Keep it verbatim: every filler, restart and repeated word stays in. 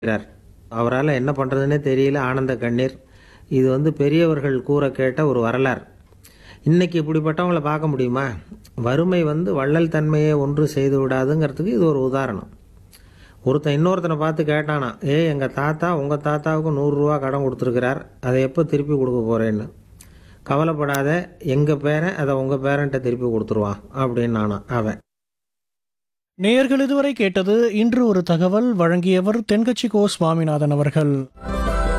இருக்கிறார். அவரால் என்ன பண்ணுறதுன்னே தெரியல, ஆனந்த கண்ணீர். இது வந்து பெரியவர்கள் கூற கேட்ட ஒரு வரலாறு. இன்னைக்கு இப்படிப்பட்டவங்களை பார்க்க முடியுமா? வறுமை வந்து வள்ளல் தன்மையை ஒன்று செய்து விடாதுங்கிறதுக்கு இது ஒரு உதாரணம். ஒருத்தன் இன்னொருத்தனை பார்த்து கேட்டானா, ஏ எங்கள் தாத்தா உங்கள் தாத்தாவுக்கு நூறுரூவா கடன் கொடுத்துருக்கிறார், அதை எப்போ திருப்பி கொடுக்க போகிறேன்னு. கவலைப்படாத, எங்கள் பேரன் அதை உங்கள் பேரன்ட்ட திருப்பி கொடுத்துருவான் அப்படின்னு நானா அவன். நேயர்கள் இதுவரை கேட்டது இன்று ஒரு தகவல். வழங்கியவர் தென்கட்சி கோ சுவாமிநாதன் அவர்கள்.